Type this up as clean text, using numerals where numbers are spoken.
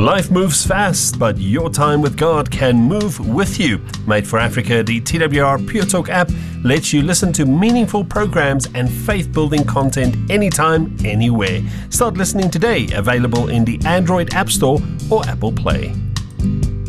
Life moves fast, but your time with God can move with you. Made for Africa, the TWR Pure Talk app lets you listen to meaningful programs and faith-building content anytime, anywhere. Start listening today, available in the Android App Store or Apple Play.